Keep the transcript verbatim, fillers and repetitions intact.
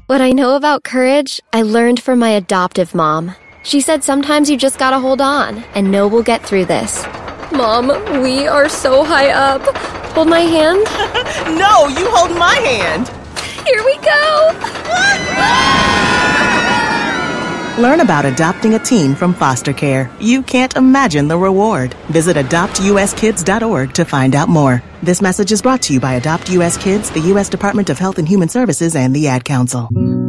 What I know about courage, I learned from my adoptive mom. She said sometimes you just gotta hold on, and know we'll get through this. Mom, we are so high up. Hold my hand? No, you hold my hand. Here we go. Learn about adopting a teen from foster care. You can't imagine the reward. Visit adopt u s kids dot org to find out more. This message is brought to you by Adopt U S Kids, the U S Department of Health and Human Services, and the Ad Council.